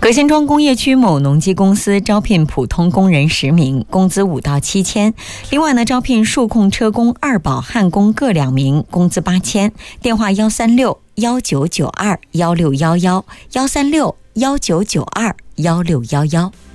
葛仙庄工业区某农机公司招聘普通工人10名，工资5到7千。另外呢，招聘数控车工、二保焊工各2名，工资8千。电话136-1992-1611，136-1992-1611。